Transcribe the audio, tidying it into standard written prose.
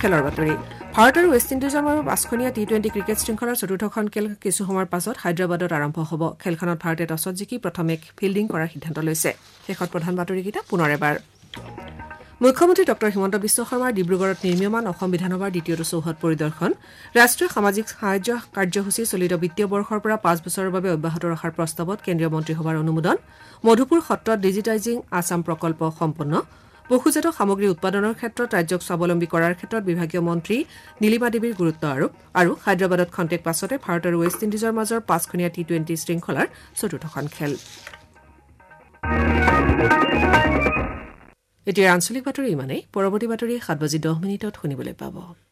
খেলৰ বাতৰি ভাৰত আৰু ৱেষ্ট ইণ্ডিজৰ মাজৰ 5খনীয়া টি20 ক্ৰিকেট শৃংখলাৰ চতুৰ্থখন খেল কিছু সময়ৰ পাছত হায়দৰাবাদত আৰম্ভ হ'ব খেলখনত ভাৰতে টছত জিকি প্ৰথমে ফিল্ডিং কৰাৰ সিদ্ধান্ত লৈছে শেষত প্ৰধান বাতৰিকেইটা পুনৰ এবাৰ মুখ্যমন্ত্ৰী ডক্টৰ হিমন্ত বিশ্ব শৰ্মাৰ ডিব্ৰুগড়ত নিৰ্মীয়মান অসম বিধানসভাৰ দ্বিতীয়টো চৌহদ পৰিদৰ্শন ৰাষ্ট্ৰীয় সামাজিক সাহায্য কাৰ্যসূচী চলিত বিত্তীয় বৰ্ষৰ পৰা 5 বছৰৰ বাবে অব্যাহত ৰখাৰ প্ৰস্তাৱত কেন্দ্ৰীয় মন্ত্ৰীসভাৰ অনুমোদন মধুপুৰ সত্ৰত ডিজিটাইজিং আছাম প্ৰকল্প সম্পন্ন পশুজাত সামগ্ৰী উৎপাদনৰ ক্ষেত্ৰত ৰাজ্যক স্বাৱলম্বী কৰাৰ ক্ষেত্ৰত বিভাগীয় মন্ত্ৰী নীলিমা দেৱীৰ গুৰুত্ব আৰোপ আৰু হায়দৰাবাদত খন্তেক পাছতে ভাৰত আৰু ৱেষ্ট ইণ্ডিজৰ মাজৰ 5খনীয়া টি20 শৃংখলাৰ চতুৰ্থখন খেল এতিয়া আঞ্চলিক বাতৰি ইমানেই পৰৱৰ্তী বাতৰি 7:10 শুনিবলৈ পাব